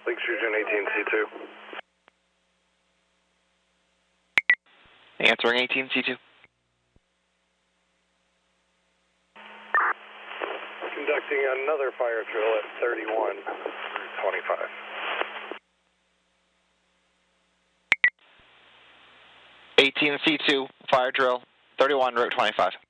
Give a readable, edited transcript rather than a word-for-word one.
Lakeshore June 18C2. Answering 18C2. Conducting another fire drill at 3125. C2, fire drill, 31 Route 25.